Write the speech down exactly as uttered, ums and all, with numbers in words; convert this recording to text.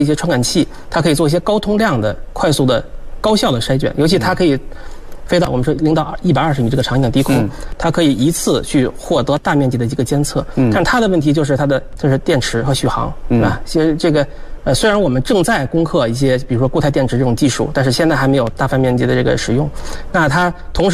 一些传感器，它可以做一些高通量的、快速的、高效的筛卷，尤其它可以飞到我们说零到一百二十米这个场景低空，嗯、它可以一次去获得大面积的一个监测。嗯、但是它的问题就是它的就是电池和续航，嗯、啊，其实这个。呃，虽然我们正在攻克一些，比如说固态电池这种技术，但是现在还没有大范面积的这个使用。那它同时。